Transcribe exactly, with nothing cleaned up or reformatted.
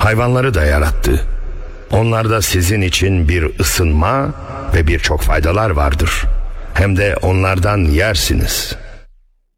hayvanları da yarattı. Onlarda sizin için bir ısınma ve birçok faydalar vardır. Hem de onlardan yersiniz.''